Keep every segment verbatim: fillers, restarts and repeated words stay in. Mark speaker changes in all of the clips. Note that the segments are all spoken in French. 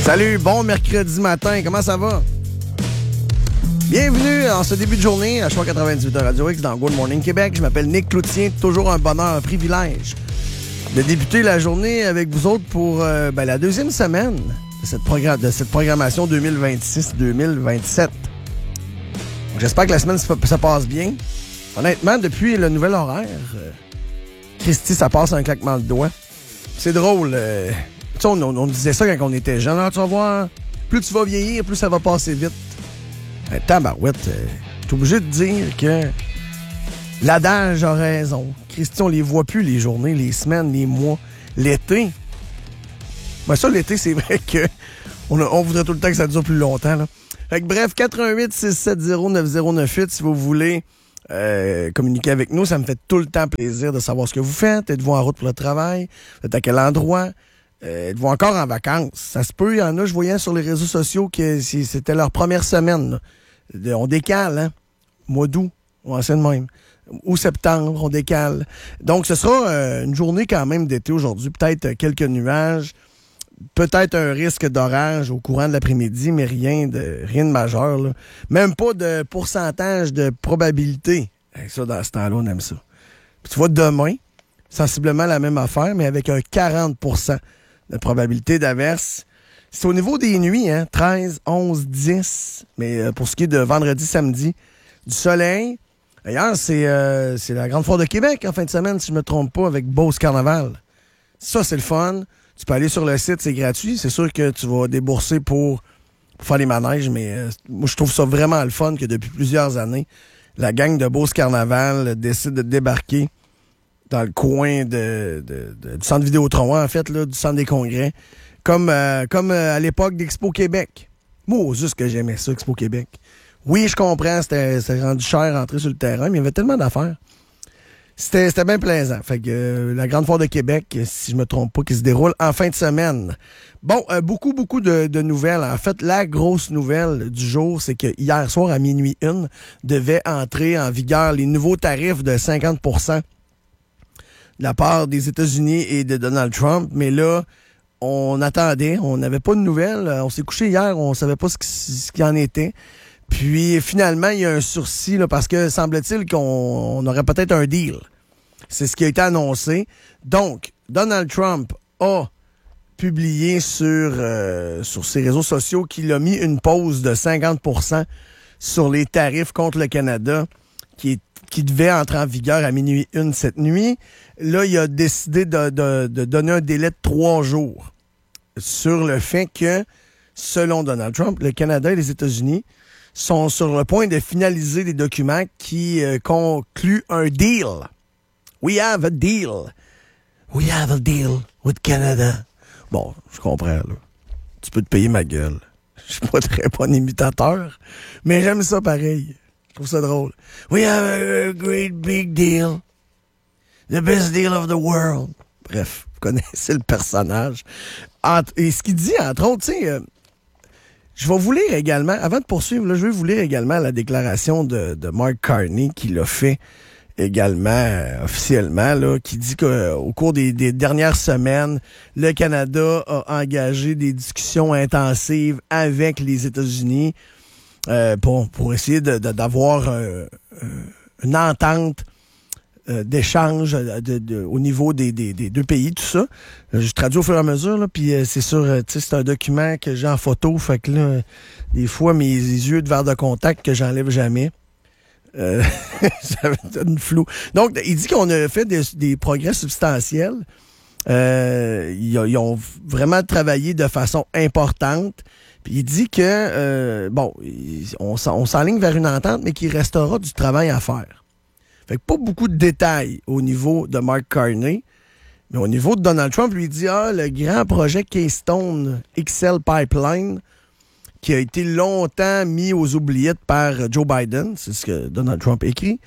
Speaker 1: Salut, bon mercredi matin, comment ça va? Bienvenue en ce début de journée à Choix quatre-vingt-dix-huit Radio X dans Good Morning Québec. Je m'appelle Nick Cloutier, toujours un bonheur, un privilège de débuter la journée avec vous autres pour euh, ben, la deuxième semaine de cette, progr- de cette programmation deux mille vingt-six deux mille vingt-sept. Donc, j'espère que la semaine ça passe bien. Honnêtement, depuis le nouvel horaire, euh, Christy, ça passe un claquement de doigts. C'est drôle. Euh, tu sais, on, on, on disait ça quand on était jeune. Alors, tu vas voir, plus tu vas vieillir, plus ça va passer vite. Euh, tabarouette, euh, je suis obligé de dire que l'adage a raison. Christy, on les voit plus, les journées, les semaines, les mois, l'été. Ben ça, l'été, c'est vrai que on, a, on voudrait tout le temps que ça dure plus longtemps. Là. Fait que bref, quatre un huit, six sept zéro, neuf zéro neuf huit, si vous voulez euh, communiquer avec nous, ça me fait tout le temps plaisir de savoir ce que vous faites. Êtes-vous en route pour le travail? Vous êtes à quel endroit? Euh, êtes-vous encore en vacances? Ça se peut, il y en a, je voyais sur les réseaux sociaux que c'était leur première semaine. Là. On décale, hein? Mois d'août, on essaie de même. Ou septembre, on décale. Donc, ce sera euh, une journée quand même d'été aujourd'hui. Peut-être quelques nuages, peut-être un risque d'orage au courant de l'après-midi, mais rien de rien de majeur. Là. Même pas de pourcentage de probabilité. Et ça, dans ce temps-là, on aime ça. Puis tu vois, demain, sensiblement la même affaire, mais avec un quarante pour cent de probabilité d'averse. C'est au niveau des nuits, hein, treize, onze, dix. Mais euh, pour ce qui est de vendredi, samedi, du soleil. D'ailleurs, c'est, euh, c'est la Grande Foire de Québec en fin de semaine, si je ne me trompe pas, avec Beauce Carnaval. Ça, c'est le fun. Tu peux aller sur le site, c'est gratuit. C'est sûr que tu vas débourser pour, pour faire les manèges, mais euh, moi, je trouve ça vraiment le fun que depuis plusieurs années, la gang de Beauce Carnaval décide de débarquer dans le coin de, de, de, du centre Vidéotron, en fait, là, du centre des congrès, comme, euh, comme euh, à l'époque d'Expo Québec. Moi, juste que j'aimais ça, Expo Québec. Oui, je comprends, c'était, c'était rendu cher rentrer sur le terrain, mais il y avait tellement d'affaires. C'était, c'était bien plaisant. Fait que euh, la Grande Foire de Québec, si je me trompe pas, qui se déroule en fin de semaine. Bon, euh, beaucoup, beaucoup de, de nouvelles. En fait, la grosse nouvelle du jour, c'est que hier soir, à minuit une, devait entrer en vigueur les nouveaux tarifs de cinquante pour cent de la part des États-Unis et de Donald Trump. Mais là, on attendait, on n'avait pas de nouvelles. On s'est couché hier, on savait pas ce qui, ce qui en était. Puis finalement, il y a un sursis là, parce que semble-t-il qu'on on aurait peut-être un deal. C'est ce qui a été annoncé. Donc, Donald Trump a publié sur, euh, sur ses réseaux sociaux qu'il a mis une pause de cinquante pour cent sur les tarifs contre le Canada qui, est, qui devait entrer en vigueur à minuit une cette nuit. Là, il a décidé de, de, de donner un délai de trois jours sur le fait que, selon Donald Trump, le Canada et les États-Unis sont sur le point de finaliser des documents qui euh, concluent un deal. We have a deal. We have a deal with Canada. Bon, je comprends, là. Tu peux te payer ma gueule. Je suis pas très bon imitateur, mais j'aime ça pareil. Je trouve ça drôle. We have a great big deal. The best deal of the world. Bref, vous connaissez le personnage. Entre, et ce qu'il dit, entre autres, tu sais... Euh, je vais vous lire également, avant de poursuivre, là, je vais vous lire également la déclaration de, de Mark Carney qu'il a fait également euh, officiellement, là, qui dit qu'au cours des, des dernières semaines, le Canada a engagé des discussions intensives avec les États-Unis euh, pour, pour essayer de, de, d'avoir euh, une entente Euh, d'échange de, de, au niveau des, des, des deux pays, tout ça. Euh, je traduis au fur et à mesure, là, puis euh, c'est sûr, euh, tu sais, c'est un document que j'ai en photo, fait que là, euh, des fois, mes yeux de verre de contact que j'enlève jamais. Euh, ça donne flou. Donc, il dit qu'on a fait des, des progrès substantiels. Euh, ils, ils ont vraiment travaillé de façon importante. Puis il dit que, euh, bon, on, on s'enligne vers une entente, mais qu'il restera du travail à faire. Fait que pas beaucoup de détails au niveau de Mark Carney, mais au niveau de Donald Trump, lui dit, ah, le grand projet Keystone X L Pipeline, qui a été longtemps mis aux oubliettes par Joe Biden, c'est ce que Donald Trump écrit,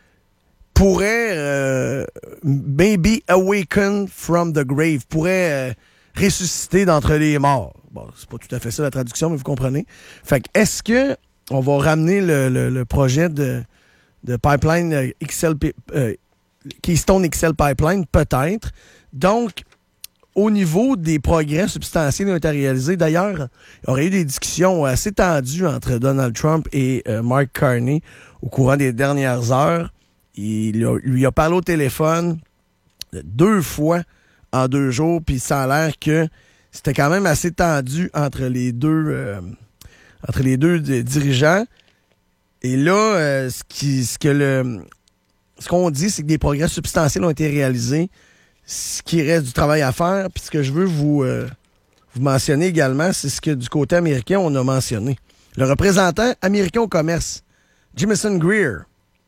Speaker 1: pourrait euh, maybe awaken from the grave, pourrait euh, ressusciter d'entre les morts. Bon, c'est pas tout à fait ça la traduction, mais vous comprenez. Fait que est-ce que on va ramener le, le, le projet de de pipeline euh, X L, euh, Keystone X L Pipeline, peut-être. Donc, au niveau des progrès substantiels qui ont été réalisés, d'ailleurs, il y aurait eu des discussions assez tendues entre Donald Trump et euh, Mark Carney au courant des dernières heures. Il a, lui a parlé au téléphone deux fois en deux jours, puis ça a l'air que c'était quand même assez tendu entre les deux, euh, entre les deux dirigeants. Et là, euh, ce, qui, ce que le, ce qu'on dit, c'est que des progrès substantiels ont été réalisés. Ce qui reste du travail à faire, puis ce que je veux vous, euh, vous mentionner également, c'est ce que du côté américain, on a mentionné. Le représentant américain au commerce, Jamieson Greer,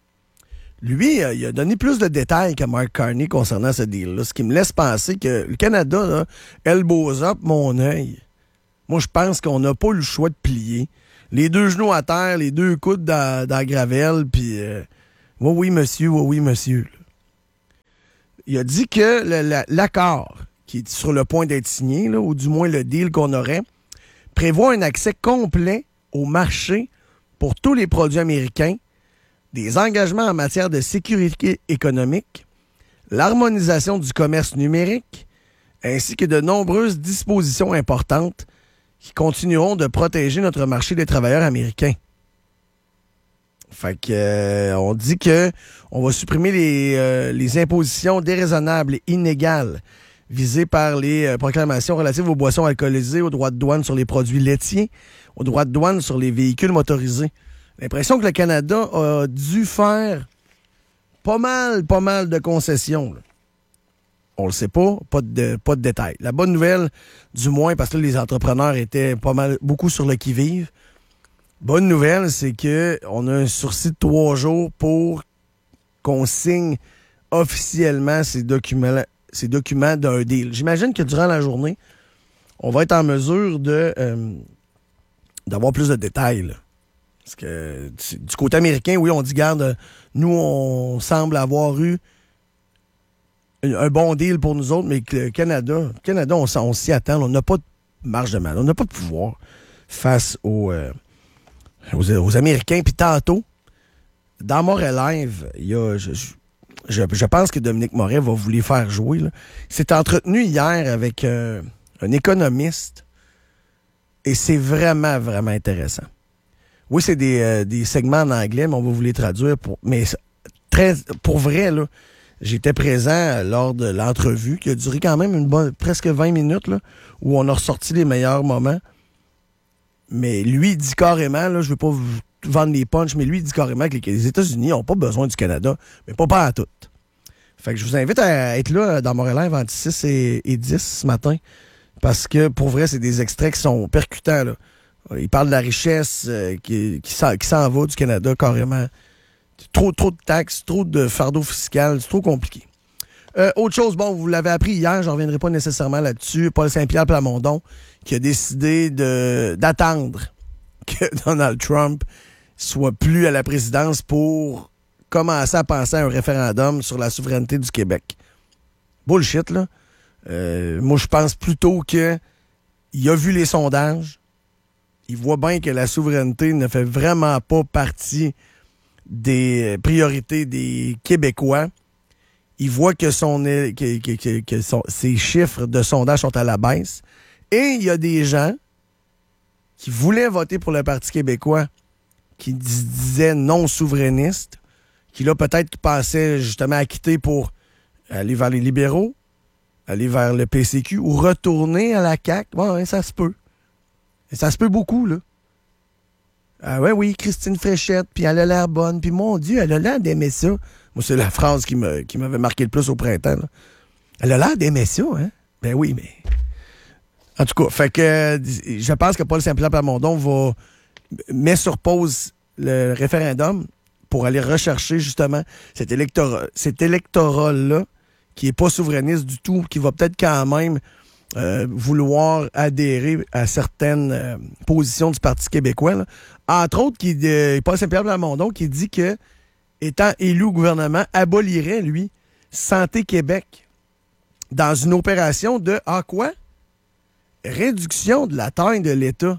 Speaker 1: lui, euh, il a donné plus de détails que Mark Carney concernant ce deal-là, ce qui me laisse penser que le Canada, là, elbows up mon œil. Moi, je pense qu'on n'a pas eu le choix de plier. Les deux genoux à terre, les deux coudes dans, dans la gravelle, puis euh, oui, oui, monsieur, oui, oui, monsieur. Là. Il a dit que le, la, l'accord qui est sur le point d'être signé, là, ou du moins le deal qu'on aurait, prévoit un accès complet au marché pour tous les produits américains, des engagements en matière de sécurité économique, l'harmonisation du commerce numérique, ainsi que de nombreuses dispositions importantes qui continueront de protéger notre marché des travailleurs américains. Fait que euh, on dit que on va supprimer les, euh, les impositions déraisonnables et inégales visées par les euh, proclamations relatives aux boissons alcoolisées, aux droits de douane sur les produits laitiers, aux droits de douane sur les véhicules motorisés. L'impression que le Canada a dû faire pas mal, pas mal de concessions. Là. On le sait pas, pas de, pas de détails. La bonne nouvelle, du moins, parce que là, les entrepreneurs étaient pas mal, beaucoup sur le qui-vive. Bonne nouvelle, c'est que on a un sursis de trois jours pour qu'on signe officiellement ces documents, ces documents d'un deal. J'imagine que durant la journée, on va être en mesure de euh, d'avoir plus de détails. Là. Parce que du côté américain, oui, on dit, garde, nous, on semble avoir eu un, un bon deal pour nous autres, mais que le Canada, le Canada, on, on s'y attend. On n'a pas de marge de manœuvre, on n'a pas de pouvoir face aux, euh, aux, aux Américains. Puis tantôt, dans Montréal Live, il y a, je, je, je pense que Dominique Moret va vous les faire jouer. Là. Il s'est entretenu hier avec euh, un économiste et c'est vraiment, vraiment intéressant. Oui, c'est des, euh, des segments en anglais, mais on va vous les traduire. Pour, mais très, pour vrai, là, j'étais présent lors de l'entrevue qui a duré quand même une bonne, presque vingt minutes, là, où on a ressorti les meilleurs moments. Mais lui, il dit carrément, là, je ne veux pas vous vendre les punchs, mais lui, il dit carrément que les États-Unis n'ont pas besoin du Canada, mais pas pas à tout. Fait que je vous invite à être là dans Montréal Live entre six et dix ce matin, parce que pour vrai, c'est des extraits qui sont percutants, là. Il parle de la richesse euh, qui, qui, s'en, qui s'en va du Canada carrément. Trop, trop de taxes, trop de fardeaux fiscaux, c'est trop compliqué. Euh, autre chose, bon, vous l'avez appris hier, je ne reviendrai pas nécessairement là-dessus. Paul Saint-Pierre Plamondon qui a décidé de, d'attendre que Donald Trump soit plus à la présidence pour commencer à penser à un référendum sur la souveraineté du Québec. Bullshit, là. Euh, moi, je pense plutôt que il a vu les sondages. Il voit bien que la souveraineté ne fait vraiment pas partie des priorités des Québécois. Il voit que, son, que, que, que son, ses chiffres de sondage sont à la baisse. Et il y a des gens qui voulaient voter pour le Parti québécois, qui disaient non souverainistes, qui là peut-être pensaient justement à quitter pour aller vers les libéraux, aller vers le P C Q ou retourner à la C A Q. Bon, hein, ça se peut. Et ça se peut beaucoup, là. Ah ouais, oui, Christine Fréchette, puis elle a l'air bonne, puis mon Dieu, elle a l'air d'aimer ça. Moi, c'est la phrase qui, me, qui m'avait marqué le plus au printemps, là. Elle a l'air d'aimer ça, hein? Ben oui, mais... En tout cas, fait que je pense que Paul Saint-Pierre Plamondon va mettre sur pause le référendum pour aller rechercher, justement, cet électorat, cet électorat-là, qui est pas souverainiste du tout, qui va peut-être quand même... Euh, vouloir adhérer à certaines euh, positions du Parti québécois. Là. Entre autres, qui, euh, Paul Saint-Pierre Plamondon qui dit que, étant élu au gouvernement, abolirait, lui, Santé Québec dans une opération de, ah quoi? Réduction de la taille de l'État.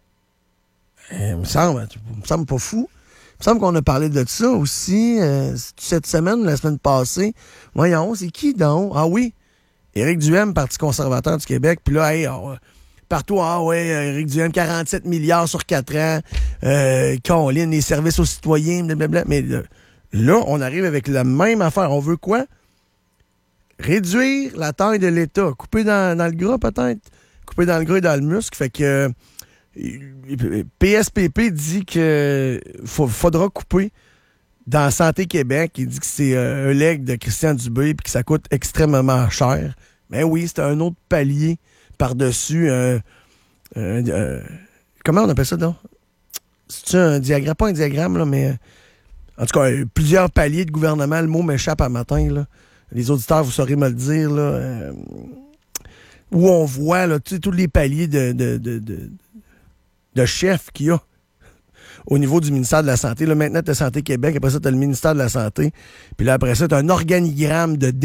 Speaker 1: Euh, il me semble, il me semble pas fou. Il me semble qu'on a parlé de ça aussi euh, cette semaine, la semaine passée. Voyons, c'est qui donc? Ah oui, Éric Duhaime, Parti conservateur du Québec, puis là, hey, oh, partout, ah ouais, Éric Duhaime, quarante-sept milliards sur quatre ans, euh, Colin, les services aux citoyens, blablabla. Mais là, là, on arrive avec la même affaire. On veut quoi? Réduire la taille de l'État. Couper dans, dans le gras, peut-être. Couper dans le gras et dans le muscle. Fait que euh, P S P P dit que faut, faudra couper dans Santé Québec. Il dit que c'est euh, un leg de Christian Dubé et que ça coûte extrêmement cher. Mais oui, c'est un autre palier par-dessus. Euh, euh, euh, comment on appelle ça, donc? C'est un diagramme? Pas un diagramme, là, mais... En tout cas, plusieurs paliers de gouvernement. Le mot m'échappe à matin, là. Les auditeurs, vous saurez me le dire, là. Euh, où on voit, là, tous les paliers de, de, de, de, de chefs qu'il y a au niveau du ministère de la Santé. Là, maintenant, tu as Santé Québec. Après ça, tu as le ministère de la Santé. Puis là, après ça, tu as un organigramme de